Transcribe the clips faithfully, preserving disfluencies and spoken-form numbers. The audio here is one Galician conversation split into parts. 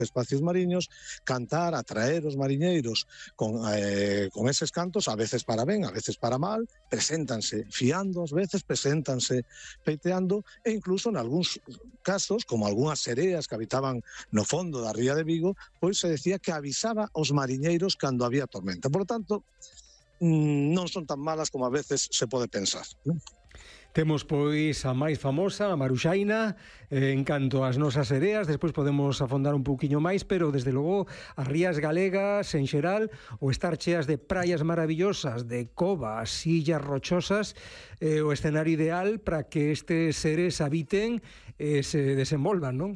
espacios mariños, cantar, atraer os mariñeiros con, eh, con eses cantos, a veces para ben, a veces para mal, preséntanse fiando, ás veces preséntanse peiteando, e incluso en algúns casos, como algunhas sereas que habitaban no fondo da ría de Vigo, pois se decía que avisaba aos mariñeiros cando había tormenta. Por lo tanto, non son tan malas como a veces se pode pensar, non? Temos, pois, a máis famosa, a Maruxaina, eh, en canto ás nosas sereas, despois podemos afondar un pouquiño máis, pero, desde logo, as rías galegas, en xeral, o estar cheas de praias maravillosas, de covas, illas rochosas, eh, o escenario ideal para que estes seres habiten e eh, se desenvolvan, non?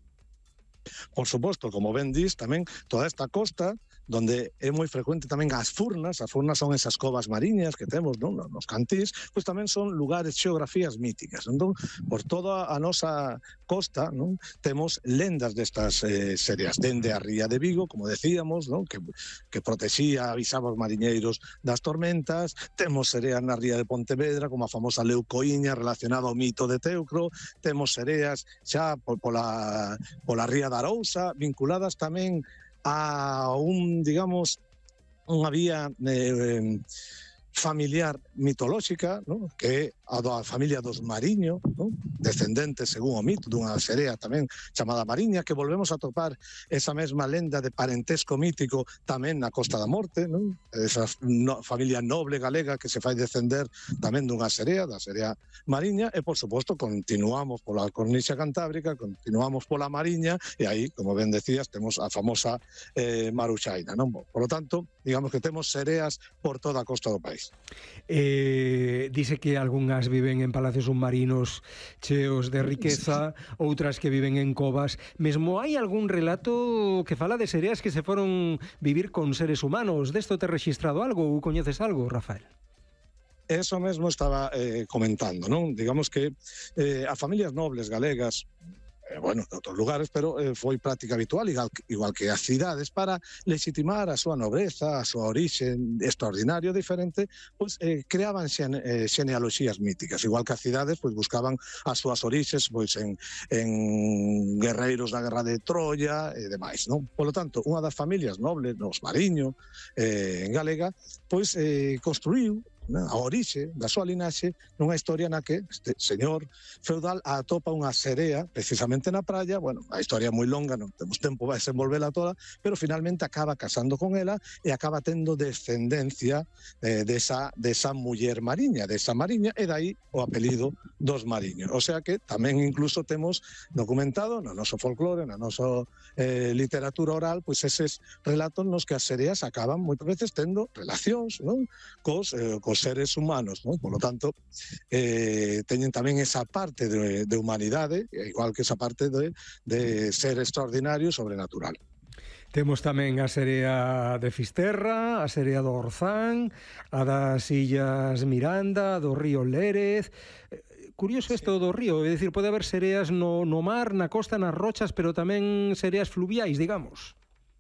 Por suposto, como ben dis, tamén toda esta costa, donde é moi frecuente tamén as furnas, as furnas son esas covas mariñas que temos, non, nos cantís, pois tamén son lugares, xeografías míticas. Entón, por toda a nosa costa, non, temos lendas destas eh, sereas, dende a ría de Vigo, como decíamos, non, que, que protexía, avisaba os mariñeiros das tormentas, temos sereas na ría de Pontevedra, como a famosa Leucoíña, relacionada ao mito de Teucro, temos sereas xa pola, pola ría da Arousa, vinculadas tamén a un, digamos, unha vía eh, familiar mitolóxica, ¿no?, que é a da familia dos Mariño, ¿no?, descendentes, según o mito, dunha serea tamén chamada Mariña, que volvemos a topar esa mesma lenda de parentesco mítico tamén na Costa da Morte, ¿no?, esa no, familia noble galega que se fai descender tamén dunha serea, da serea Mariña, e, por suposto, continuamos pola cornixa cantábrica, continuamos pola Mariña, e aí, como ben decías, temos a famosa eh, Maruxaina, non? Por lo tanto, digamos que temos sereas por toda a costa do país. Eh, dice que algunhas viven en palacios submarinos cheos de riqueza, outras que viven en covas. Mesmo hai algún relato que fala de sereas que se foron vivir con seres humanos. Desto te registrado algo ou coñeces algo, Rafael? Eso mesmo estaba eh, comentando, non? Digamos que eh, as familias nobles galegas, eh, bueno, de outros lugares, pero eh, foi práctica habitual, igual, igual que as cidades, para legitimar a súa nobreza, a súa orixe extraordinario, diferente, pois eh, creaban xene, eh, xenealoxías míticas, igual que as cidades, pois buscaban as súas orixes pois en, en guerreiros da guerra de Troia e demais, non? Por lo tanto, unha das familias nobles, nos Mariño, eh, en galega, pois eh, construíu a orixe da súa linaxe nunha historia na que este señor feudal atopa unha serea precisamente na praia. Bueno, a historia é moi longa, non temos tempo para desenvolvela toda, pero finalmente acaba casando con ela e acaba tendo descendencia eh, desa, desa muller mariña, desa mariña, e dai o apelido dos Mariños. O sea que tamén incluso temos documentado no noso folclore, na nosa eh, literatura oral, pois eses relatos nos que as sereas acaban moitas veces tendo relacións, non?, cos, eh, cos seres humanos, ¿no? Por lo tanto, eh, teñen tamén esa parte de, de humanidade, igual que esa parte de, de ser extraordinario, sobrenatural. Temos tamén a serea de Fisterra, a serea do Orzán, a das Illas Miranda, do río Lérez. Curioso isto do río, é dicir, pode haber sereas no, no mar, na costa, nas rochas, pero tamén sereas fluviais, digamos.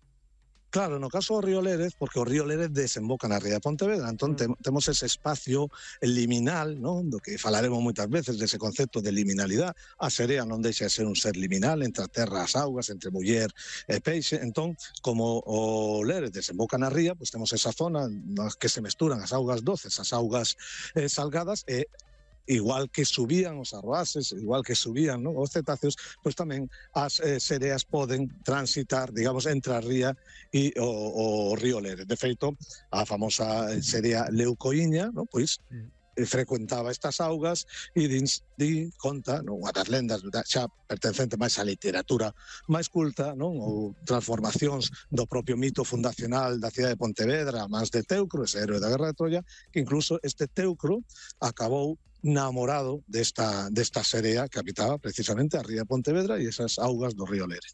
Claro, no caso do río Lérez, porque o río Lérez desemboca na ría de Pontevedra, entón te, temos ese espacio liminal, non?, do que falaremos moitas veces dese concepto de liminalidade. A serea non deixa de ser un ser liminal entre a terra e as augas, entre muller e peixe. Entón, como o Lérez desemboca na ría, pois temos esa zona nas que se mesturan as augas doces, as augas eh, salgadas, e igual que subían os arroases, igual que subían, ¿no?, os cetáceos, pois tamén as eh, sereas poden transitar, digamos, entre a ría e o, o río Lérez. De feito, a famosa serea Leucoíña, ¿no?, pois eh, frecuentaba estas augas e din, di, conta, non, unha das lendas xa pertencente máis á literatura máis culta, non, ou transformacións do propio mito fundacional da cidade de Pontevedra, máis de Teucro, ese héroe da guerra de Troia, que incluso este Teucro acabou namorado desta, desta serea que habitaba precisamente a ría de Pontevedra e esas augas do río Lérez.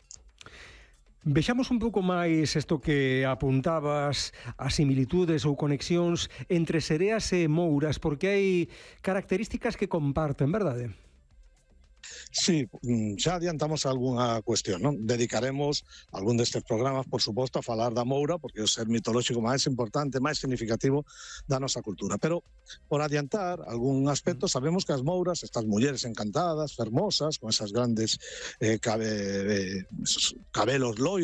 Vexamos un pouco máis isto que apuntabas, as similitudes ou conexións entre sereas e mouras, porque hai características que comparten, verdade? Sí, xa adiantamos algunha cuestión, non? Dedicaremos algún destes programas, por suposto, a falar da moura, porque é o ser mitolóxico máis importante, máis significativo da nosa cultura. Pero, por adiantar algún aspecto, sabemos que as mouras, estas mulleres encantadas, fermosas, con esas grandes eh, cabe, eh, esos cabelos loiros,